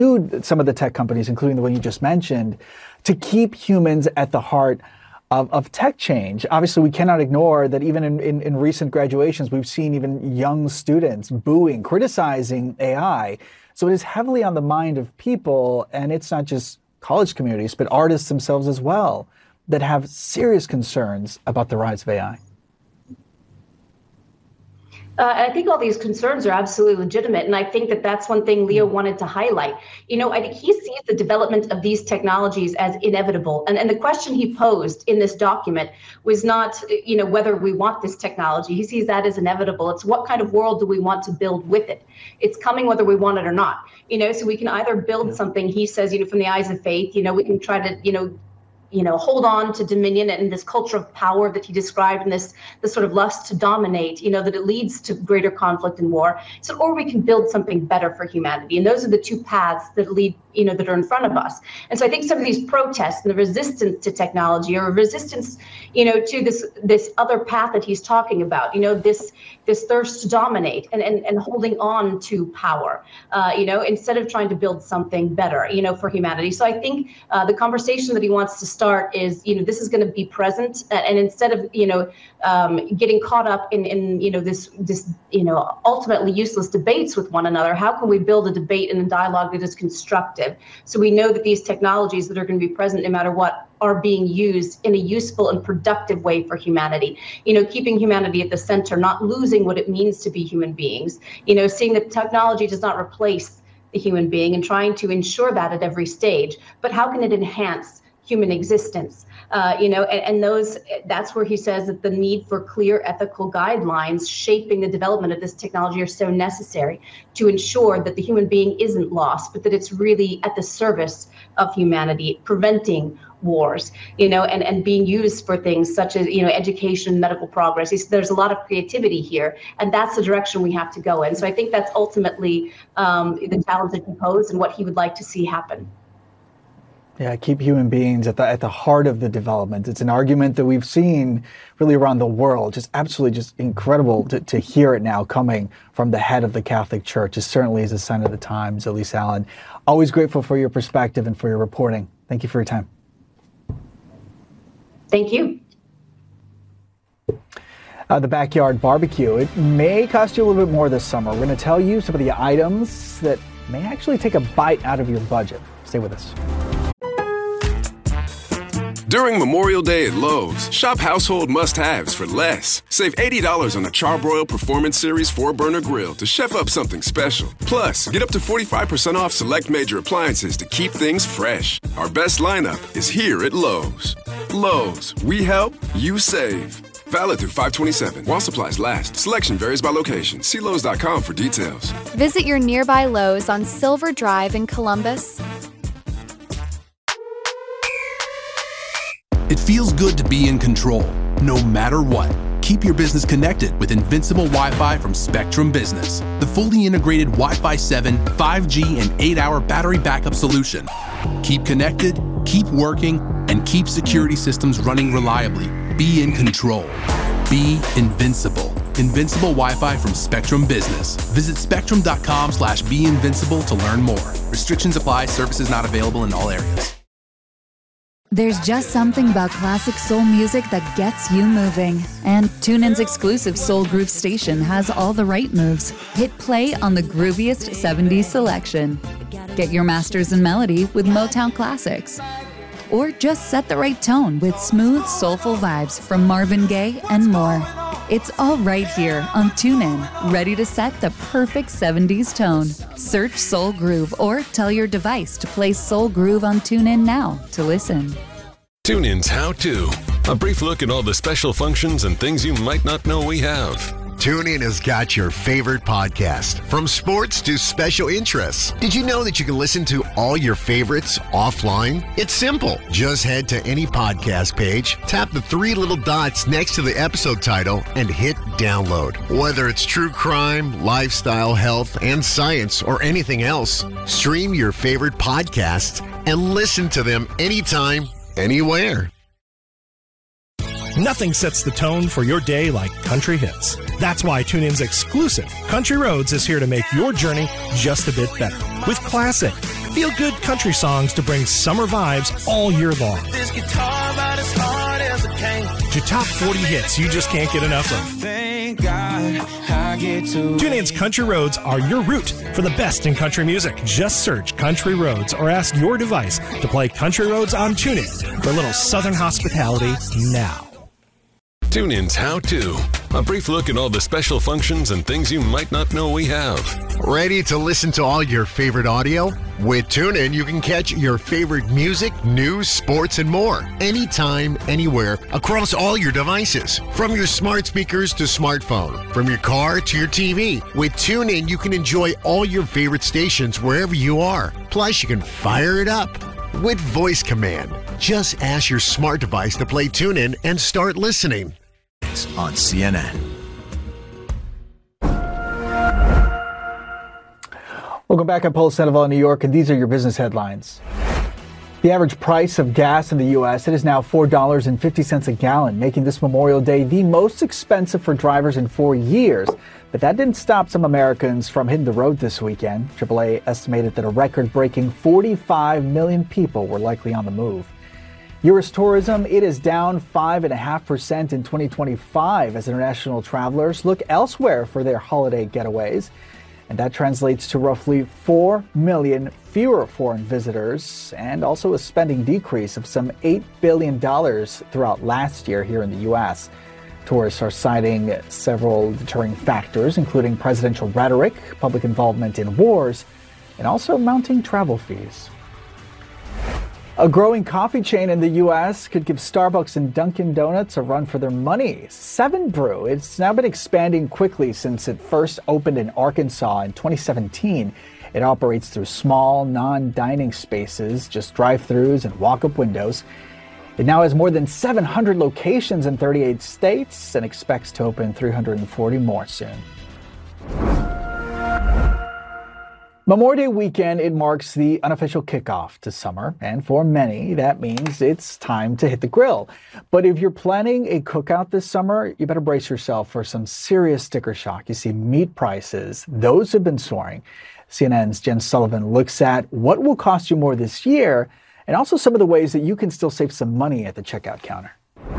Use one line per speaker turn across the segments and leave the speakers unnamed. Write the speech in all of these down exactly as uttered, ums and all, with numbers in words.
sued some of the tech companies, including the one you just mentioned, to keep humans at the heart of, of tech change. Obviously, we cannot ignore that even in, in, in recent graduations, we've seen even young students booing, criticizing A I. So it is heavily on the mind of people, and it's not just college communities, but artists themselves as well, that have serious concerns about the rise of A I.
Uh, I think all these concerns are absolutely legitimate. And I think that that's one thing Leo wanted to highlight. You know, I think he sees the development of these technologies as inevitable. And, and the question he posed in this document was not, you know, whether we want this technology. He sees that as inevitable. It's what kind of world do we want to build with it? It's coming whether we want it or not. You know, so we can either build something, he says, you know, from the eyes of faith, you know, we can try to, you know, you know, hold on to dominion and this culture of power that he described, and this, this sort of lust to dominate, you know, that it leads to greater conflict and war. So, or we can build something better for humanity. And those are the two paths that lead, you know, that are in front of us. And so I think some of these protests and the resistance to technology, or resistance, you know, to this, this other path that he's talking about, you know, this, this thirst to dominate and, and, and holding on to power, uh, you know, instead of trying to build something better, you know, for humanity. So I think uh, the conversation that he wants to start is, you know, this is going to be present, and instead of, you know, um, getting caught up in, in, you know, this, this, you know, ultimately useless debates with one another, how can we build a debate and a dialogue that is constructive? So we know that these technologies that are going to be present no matter what are being used in a useful and productive way for humanity, you know, keeping humanity at the center, not losing what it means to be human beings, you know, seeing that technology does not replace the human being and trying to ensure that at every stage, but how can it enhance human existence? Uh, you know, and, and those, that's where he says that the need for clear ethical guidelines shaping the development of this technology are so necessary to ensure that the human being isn't lost, but that it's really at the service of humanity, preventing wars, you know, and, and being used for things such as, you know, education, medical progress. He's, there's a lot of creativity here, and that's the direction we have to go in. So I think that's ultimately um, the challenge that he posed and what he would like to see happen.
Yeah, keep human beings at the at the heart of the development. It's an argument that we've seen really around the world. Just absolutely just incredible to, to hear it now coming from the head of the Catholic Church. It certainly is a sign of the times. Elise Allen, always grateful for your perspective and for your reporting. Thank you for your time.
Thank you.
Uh, the Backyard Barbecue. It may cost you a little bit more this summer. We're going to tell you some of the items that may actually take a bite out of your budget. Stay with us.
During Memorial Day at Lowe's, shop household must-haves for less. Save eighty dollars on the Charbroil Performance Series four burner grill to chef up something special. Plus, get up to forty-five percent off select major appliances to keep things fresh. Our best lineup is here at Lowe's. Lowe's, we help, you save. Valid through five twenty-seven while supplies last. Selection varies by location. See Lowe's dot com for details.
Visit your nearby Lowe's on Silver Drive in Columbus.
It feels good to be in control, no matter what. Keep your business connected with Invincible Wi-Fi from Spectrum Business, the fully integrated Wi-Fi seven, five G, and eight hour battery backup solution. Keep connected, keep working, and keep security systems running reliably. Be in control. Be invincible. Invincible Wi-Fi from Spectrum Business. Visit spectrum.com slash be invincible to learn more. Restrictions apply. Services not available in all areas.
There's just something about classic soul music that gets you moving. And TuneIn's exclusive Soul Groove station has all the right moves. Hit play on the grooviest seventies selection. Get your masters in melody with Motown classics. Or just set the right tone with smooth, soulful vibes from Marvin Gaye and more. It's all right here on TuneIn, ready to set the perfect seventies tone. Search Soul Groove or tell your device to play Soul Groove on TuneIn now to listen.
TuneIn's How To. A brief look at all the special functions and things you might not know we have.
TuneIn has got your favorite podcast, from sports to special interests. Did you know that you can listen to all your favorites offline? It's simple. Just head to any podcast page, tap the three little dots next to the episode title, and hit download. Whether it's true crime, lifestyle, health, and science, or anything else, stream your favorite podcasts and listen to them anytime, anywhere.
Nothing sets the tone for your day like country hits. That's why TuneIn's exclusive Country Roads is here to make your journey just a bit better. With classic, feel-good country songs to bring summer vibes all year long.
This guitar about as hard as it can.
Your top forty hits you just can't get enough of.
Thank God I get to.
TuneIn's Country Roads are your route for the best in country music. Just search Country Roads or ask your device to play Country Roads on TuneIn for a little Southern hospitality now.
TuneIn's How To. A brief look at all the special functions and things you might not know we have.
Ready to listen to all your favorite audio? With TuneIn, you can catch your favorite music, news, sports, and more. Anytime, anywhere, across all your devices. From your smart speakers to smartphone. From your car to your T V. With TuneIn, you can enjoy all your favorite stations wherever you are. Plus, you can fire it up with voice command. Just ask your smart device to play TuneIn and start listening.
On C N N.
Welcome back. I'm Paul Sandoval in New York, and these are your business headlines. The average price of gas in the U S, it is now four dollars and fifty cents a gallon, making this Memorial Day the most expensive for drivers in four years. But that didn't stop some Americans from hitting the road this weekend. triple A estimated that a record-breaking forty-five million people were likely on the move. U S tourism, it is down five point five percent in twenty twenty-five as international travelers look elsewhere for their holiday getaways. And that translates to roughly four million fewer foreign visitors and also a spending decrease of some eight billion dollars throughout last year here in the U S. Tourists are citing several deterring factors, including presidential rhetoric, public involvement in wars, and also mounting travel fees. A growing coffee chain in the U S could give Starbucks and Dunkin' Donuts a run for their money. Seven Brew, it's now been expanding quickly since it first opened in Arkansas in twenty seventeen. It operates through small, non-dining spaces, just drive-thrus and walk-up windows. It now has more than seven hundred locations in thirty-eight states and expects to open three hundred forty more soon. Memorial Day weekend, it marks the unofficial kickoff to summer, and for many, that means it's time to hit the grill. But if you're planning a cookout this summer, you better brace yourself for some serious sticker shock. You see, meat prices, those have been soaring. C N N's Jen Sullivan looks at what will cost you more this year, and also some of the ways that you can still save some money at the checkout counter.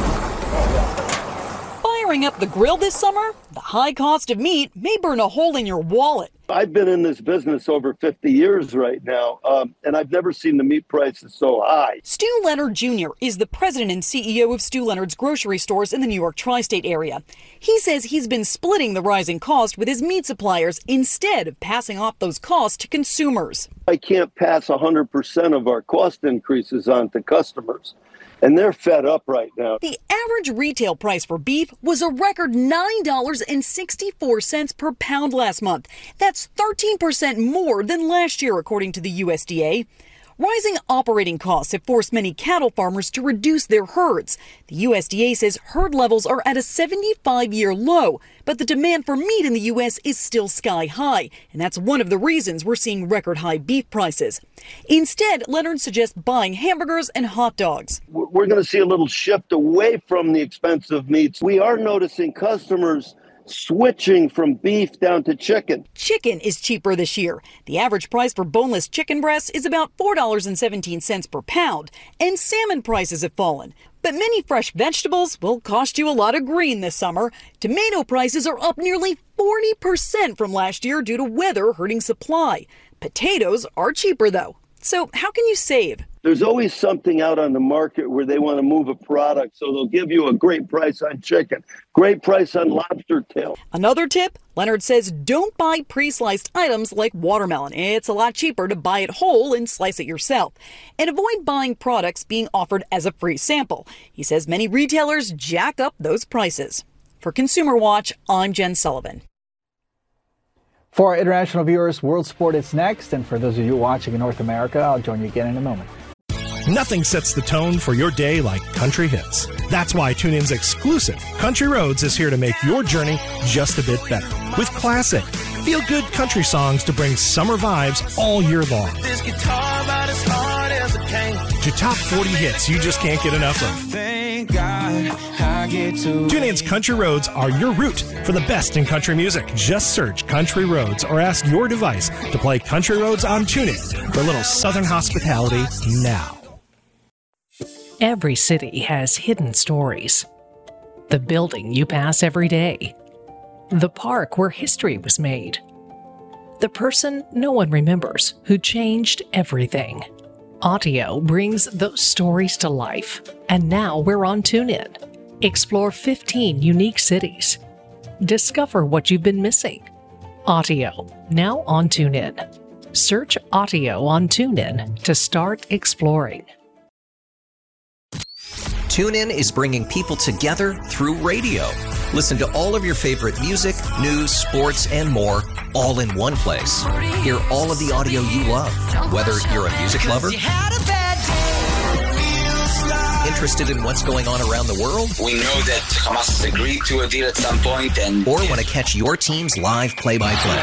Firing up the grill this summer? The high cost of meat may burn a hole in your wallet.
I've been in this business over fifty years right now, um, and I've never seen the meat prices so high.
Stu Leonard Junior is the president and C E O of Stu Leonard's grocery stores in the New York tri-state area. He says he's been splitting the rising cost with his meat suppliers instead of passing off those costs to consumers.
I can't pass one hundred percent of our cost increases on to customers, and they're fed up right now.
The average retail price for beef was a record nine dollars and sixty-four cents per pound last month. That's thirteen percent more than last year, according to the U S D A. Rising operating costs have forced many cattle farmers to reduce their herds. The U S D A says herd levels are at a seventy-five year low, but the demand for meat in the U S is still sky high, and that's one of the reasons we're seeing record high beef prices. Instead, Leonard suggests buying hamburgers and hot dogs.
We're going to see a little shift away from the expensive meats. We are noticing customers switching from beef down to chicken.
Chicken is cheaper this year. The average price for boneless chicken breasts is about four dollars and seventeen cents per pound, and salmon prices have fallen. But many fresh vegetables will cost you a lot of green this summer. Tomato prices are up nearly forty percent from last year due to weather hurting supply. Potatoes are cheaper though. So how can you save?
There's always something out on the market where they want to move a product, so they'll give you a great price on chicken, great price on lobster tail.
Another tip, Leonard says don't buy pre-sliced items like watermelon. It's a lot cheaper to buy it whole and slice it yourself. And avoid buying products being offered as a free sample. He says many retailers jack up those prices. For Consumer Watch, I'm Jen Sullivan.
For our international viewers, World Sport is next. And for those of you watching in North America, I'll join you again in a moment.
Nothing sets the tone for your day like country hits. That's why TuneIn's exclusive Country Roads is here to make your journey just a bit better. With classic, feel-good country songs to bring summer vibes all year long.
This guitar about as hard as it can.
Your top forty hits you just can't get enough of.
Thank Thank God I get to.
TuneIn's Country Roads are your route for the best in country music. Just search Country Roads or ask your device to play Country Roads on TuneIn for a little Southern hospitality now.
Every city has hidden stories. The building you pass every day. The park where history was made. The person no one remembers who changed everything. Audio brings those stories to life, and now we're on TuneIn. Explore fifteen unique cities. Discover what you've been missing. Audio, now on TuneIn. Search Audio on TuneIn to start exploring.
TuneIn is bringing people together through radio. Listen to all of your favorite music, news, sports, and more, all in one place. Hear all of the audio you love, whether you're a music lover, interested in what's going on around the world,
we know that Hamas has agreed to a deal at some point, and
or want to catch your team's live play-by-play.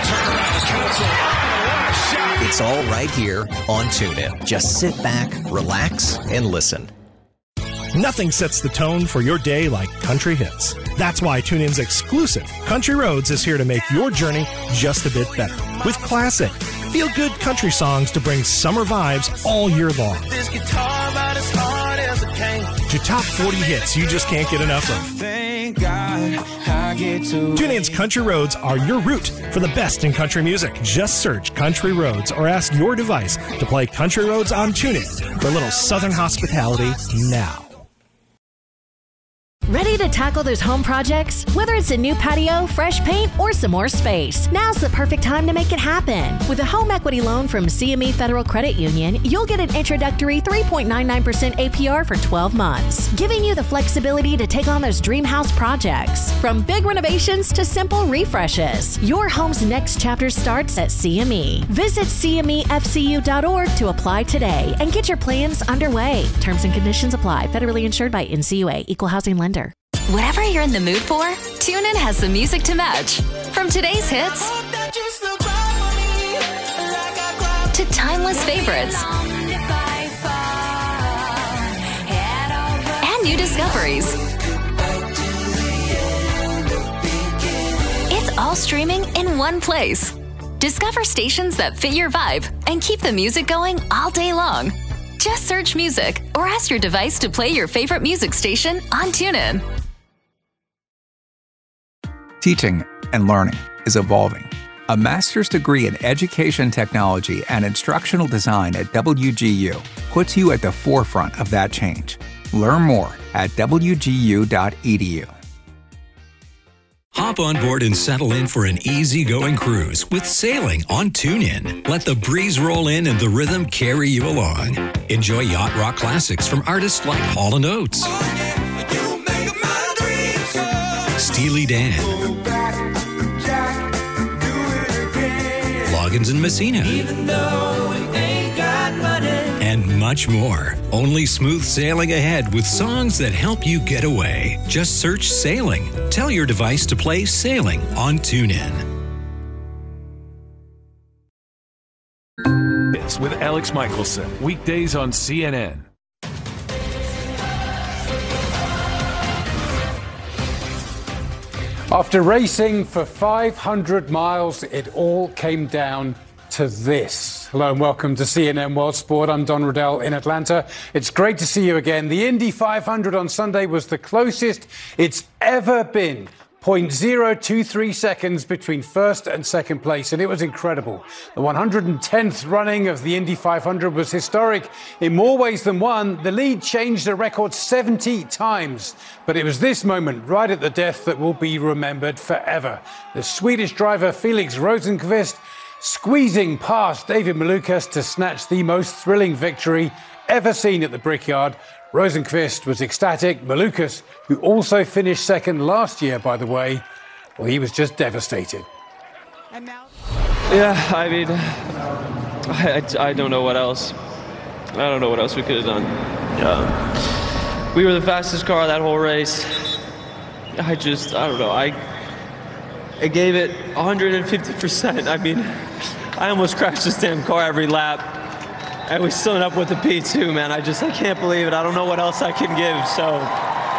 It's all right here on TuneIn. Just sit back, relax, and listen.
Nothing sets the tone for your day like country hits. That's why TuneIn's exclusive Country Roads is here to make your journey just a bit better. With classic, feel-good country songs to bring summer vibes all year long.
This guitar about as hard as a cane.
To top forty hits you just can't get enough of.
Thank God I get to.
TuneIn's Country Roads are your route for the best in country music. Just search Country Roads or ask your device to play Country Roads on TuneIn for a little Southern hospitality now.
Ready to tackle those home projects? Whether it's a new patio, fresh paint, or some more space, now's the perfect time to make it happen. With a home equity loan from C M E Federal Credit Union, you'll get an introductory three point nine nine percent A P R for twelve months, giving you the flexibility to take on those dream house projects. From big renovations to simple refreshes, your home's next chapter starts at C M E. Visit C M E F C U dot org to apply today and get your plans underway. Terms and conditions apply. Federally insured by N C U A. Equal housing lender.
Whatever you're in the mood for, TuneIn has the music to match. From today's hits to timeless favorites and new discoveries. It's all streaming in one place. Discover stations that fit your vibe and keep the music going all day long. Just search music or ask your device to play your favorite music station on TuneIn.
Teaching and learning is evolving. A master's degree in education technology and instructional design at W G U puts you at the forefront of that change. Learn more at W G U dot E D U.
Hop on board and settle in for an easy-going cruise with sailing on TuneIn. Let the breeze roll in and the rhythm carry you along. Enjoy yacht rock classics from artists like Hall and Oates, Steely Dan, Loggins and Messina, and much more. Only smooth sailing ahead with songs that help you get away. Just search Sailing. Tell your device to play Sailing on TuneIn.
It's with Alex Michelson, weekdays on C N N.
After racing for five hundred miles, it all came down to this. Hello and welcome to C N N World Sport. I'm Don Riddell in Atlanta. It's great to see you again. The Indy five hundred on Sunday was the closest it's ever been. zero point zero two three seconds between first and second place, and it was incredible. The one hundred tenth running of the Indy five hundred was historic in more ways than one. The lead changed the record seventy times, but it was this moment right at the death that will be remembered forever. The Swedish driver Felix Rosenqvist squeezing past David Malukas to snatch the most thrilling victory ever seen at the Brickyard. Rosenqvist was ecstatic. Malukas, who also finished second last year, by the way, well, he was just devastated.
Yeah, I mean, I, I don't know what else. I don't know what else we could have done. Yeah. We were the fastest car that whole race. I just, I don't know. I, I gave it one hundred fifty percent. I mean, I almost crashed this damn car every lap. And we still end up with the P two, man. I just, I can't believe it. I don't know what else I can give, so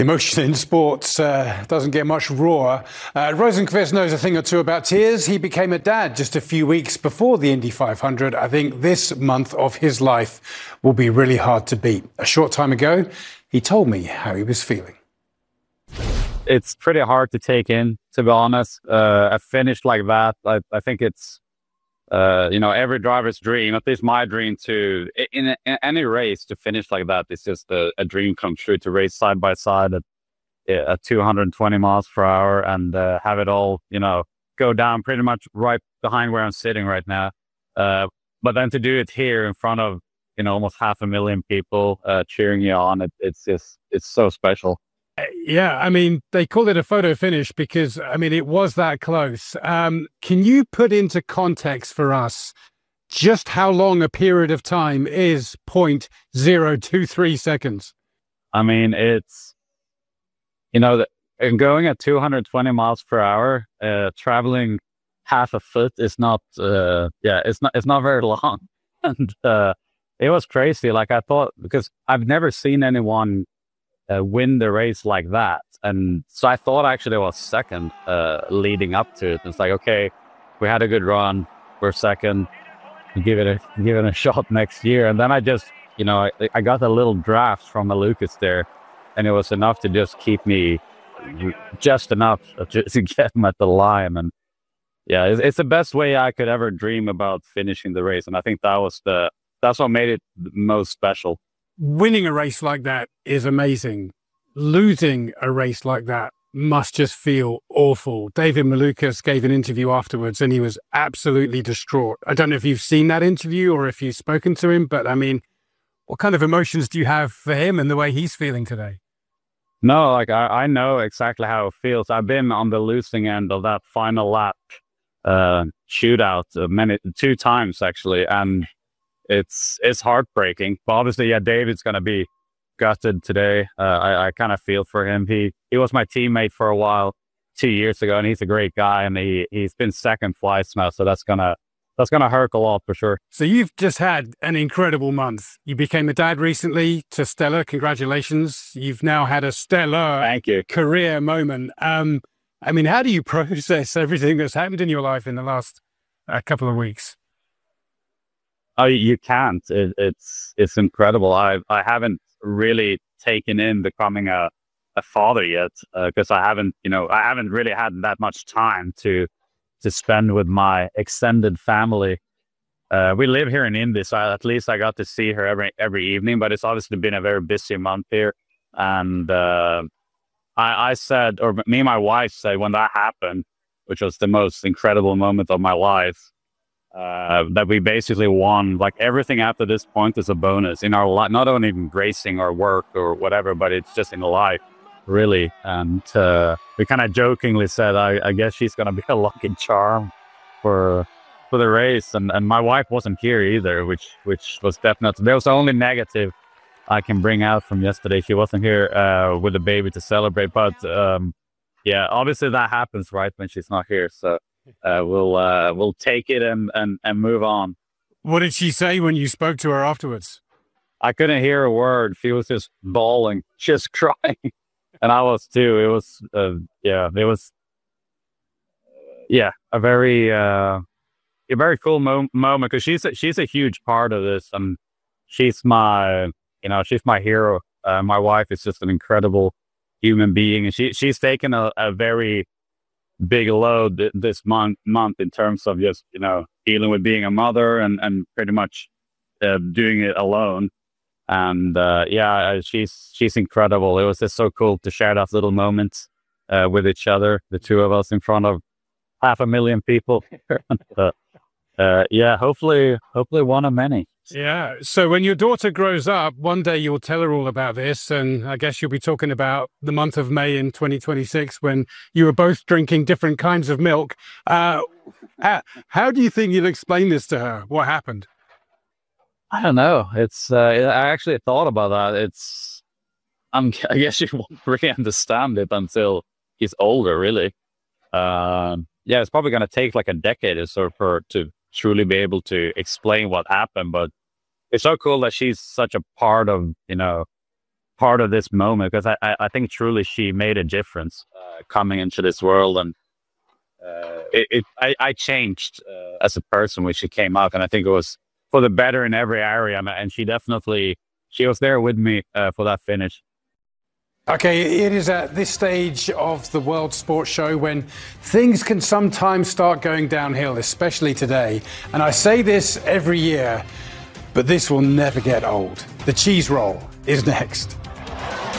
Emotion in sports uh, doesn't get much rawer. Uh, Rosenqvist knows a thing or two about tears. He became a dad just a few weeks before the Indy five hundred. I think this month of his life will be really hard to beat. A short time ago, he told me how he was feeling.
It's pretty hard to take in, to be honest. Uh, a finish like that, I, I think it's, uh, you know, every driver's dream, at least my dream to, in, in any race, to finish like that. It's just a, a dream come true, to race side by side at, at two hundred twenty miles per hour and uh, have it all, you know, go down pretty much right behind where I'm sitting right now. Uh, but then to do it here in front of, you know, almost half a million people uh, cheering you on, it, it's just, it's so special.
Yeah, I mean, they call it a photo finish because, I mean, it was that close. Um, can you put into context for us just how long a period of time is zero point zero two three seconds?
I mean, it's, you know, and going at two hundred twenty miles per hour, uh, traveling half a foot is not, uh, yeah, it's not, it's not very long. And uh, it was crazy. Like I thought, because I've never seen anyone Uh, win the race like that. And so I thought actually I was second uh, leading up to it. It's like, okay, we had a good run. We're second. Give it a give it a shot next year. And then I just, you know, I, I got a little draft from Malukas there, and it was enough to just keep me just enough to, to get him at the line. And yeah, it's, it's the best way I could ever dream about finishing the race. And I think that was the that's what made it most special.
Winning a race like that is amazing. Losing a race like that must just feel awful. David Malukas gave an interview afterwards and he was absolutely distraught. I don't know if you've seen that interview or if you've spoken to him, but I mean, what kind of emotions do you have for him and the way he's feeling today?
No, like I, I know exactly how it feels. I've been on the losing end of that final lap uh, shootout uh, many, two times actually, and It's it's heartbreaking, but obviously, yeah, David's gonna be gutted today. Uh, I, I kind of feel for him. He he was my teammate for a while, two years ago, and he's a great guy. And he he's been second twice now, so that's gonna that's gonna hurt a lot for sure.
So you've just had an incredible month. You became a dad recently to Stella. Congratulations! You've now had a stellar
Thank you.
career moment. Um, I mean, how do you process everything that's happened in your life in the last uh, couple of weeks?
Oh, you can't. It, it's it's incredible. I I haven't really taken in becoming a, a father yet because uh, I haven't, you know, I haven't really had that much time to to spend with my extended family. Uh, we live here in Indy, so at least I got to see her every every evening. But it's obviously been a very busy month here, and uh, I, I said, or me and my wife said, when that happened, which was the most incredible moment of my life. Uh, that we basically won. Like everything after this point is a bonus in our life, not only in racing or work or whatever, but it's just in life, really. And uh, we kind of jokingly said, I, I guess she's going to be a lucky charm for for the race. And, and my wife wasn't here either, which which was definitely, there was the only negative I can bring out from yesterday. She wasn't here uh, with the baby to celebrate. But um, yeah, obviously that happens, right, when she's not here. So Uh, we'll uh, we'll take it and, and, and move on.
What did she say when you spoke to her afterwards?
I couldn't hear a word. She was just bawling, just crying, and I was too. It was uh, yeah, it was yeah a very uh, a very cool mo- moment because she's a, she's a huge part of this, and she's my you know she's my hero. Uh, my wife is just an incredible human being, and she she's taken a, a very big load th- this month month in terms of just, you know, dealing with being a mother and, and pretty much uh, doing it alone. And uh, yeah, she's she's incredible. It was just so cool to share that little moment uh, with each other, the two of us in front of half a million people. uh, uh, yeah, hopefully, hopefully one of many.
Yeah. So when your daughter grows up, one day you'll tell her all about this. And I guess you'll be talking about the month of May in twenty twenty-six when you were both drinking different kinds of milk. Uh, how, how do you think you'll explain this to her? What happened?
I don't know. It's, uh, I actually thought about that. It's, I'm, I guess she won't really understand it until he's older, really. Um, yeah, it's probably going to take like a decade or so for her to truly be able to explain what happened, but it's so cool that she's such a part of, you know, part of this moment, because I, I, I think truly she made a difference uh, coming into this world. And uh, it, it I, I changed uh, as a person when she came out. And I think it was for the better in every area. And she definitely, she was there with me uh, for that finish.
Okay, it is at this stage of the World Sports Show when things can sometimes start going downhill, especially today. And I say this every year, but this will never get old. The cheese roll is next.